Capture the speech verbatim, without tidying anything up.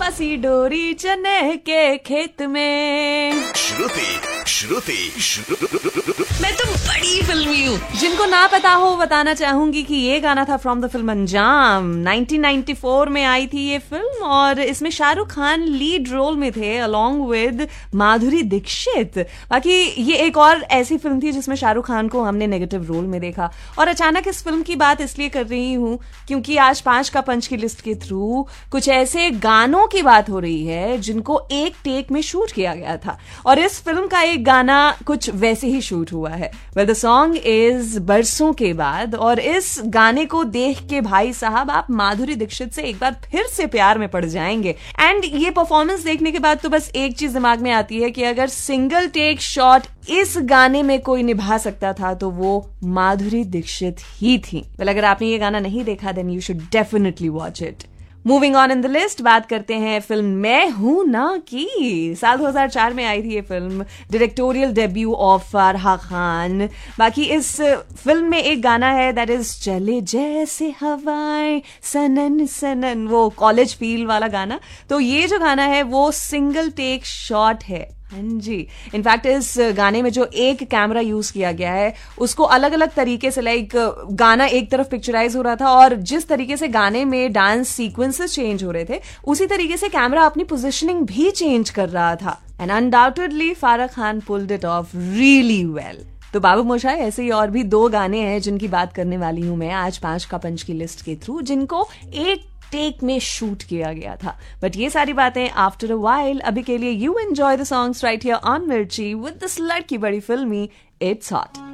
फंसी डोरी चने के खेत में। श्रुति श्रुति मैं तो बड़ी फिल्मी हूँ। जिनको ना पता हो बताना चाहूंगी कि ये गाना था फ्रॉम द फिल्म अंजाम। नाइनटीन नाइंटी फोर में आई थी ये फिल्म और इसमें शाहरुख खान लीड रोल में थे अलोंग विद माधुरी दीक्षित। बाकी ये एक और ऐसी फिल्म थी जिसमें शाहरुख खान को हमने नेगेटिव रोल में देखा। और अचानक इस फिल्म की बात इसलिए कर रही हूँ क्योंकि आज पांच का पंच की लिस्ट के थ्रू कुछ ऐसे गानों की बात हो रही है जिनको एक टेक में शूट किया गया था और इस फिल्म का एक गाना कुछ वैसे ही शूट हुआ है। वेल द सॉन्ग इज बरसों के बाद और इस गाने को देख के भाई साहब आप माधुरी दीक्षित से एक बार फिर से प्यार में पड़ जाएंगे। एंड ये परफॉर्मेंस देखने के बाद तो बस एक चीज दिमाग में आती है कि अगर सिंगल टेक शॉट इस गाने में कोई निभा सकता था तो वो माधुरी दीक्षित ही थी। वेल अगर आपने ये गाना नहीं देखा then you should definitely watch it. Moving on in the list, बात करते हैं फिल्म मैं हूं ना की। साल दो हज़ार चार में आई थी ये film, directorial debut of Farha Khan. बाकी इस फिल्म में एक गाना है दैट इज चले जैसे हवाएं सनन सनन, वो कॉलेज फील वाला गाना। तो ये जो गाना है वो सिंगल टेक शॉट है। हाँ जी, इनफैक्ट इस गाने में जो एक कैमरा यूज किया गया है उसको अलग अलग तरीके से, लाइक गाना एक तरफ पिक्चराइज हो रहा था और जिस तरीके से गाने में डांस सीक्वेंसेस चेंज हो रहे थे उसी तरीके से कैमरा अपनी पोजीशनिंग भी चेंज कर रहा था। And undoubtedly Farha Khan pulled it of really well. तो बाबू मोशाय, ऐसे ही और भी दो गाने हैं जिनकी बात करने वाली हूं मैं आज पांच का पंच की लिस्ट के थ्रू, जिनको एक टेक में शूट किया गया था। बट ये सारी बातें आफ्टर अ व्हाइल। अभी के लिए you enjoy the songs right here on मिर्ची विद दिस लड़की बड़ी फिल्मी इट्स हॉट।